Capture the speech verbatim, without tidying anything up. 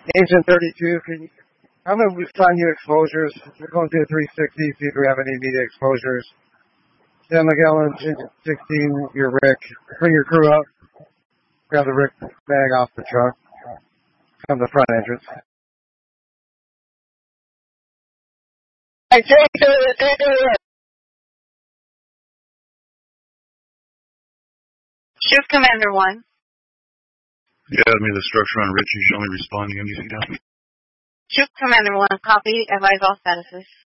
Agent thirty-two, can you, I'm going to assign you exposures. We're going to do three sixty, see if we have any immediate exposures. San Miguel and Agent sixteen, your Rick. Bring your crew up. Grab the Rick bag off the truck. Come to the front entrance. Hey, take it, take it. Shift Commander one. Yeah, I mean the structure on Rich is only responding M D C down. Shift Commander one, copy, advise all statuses.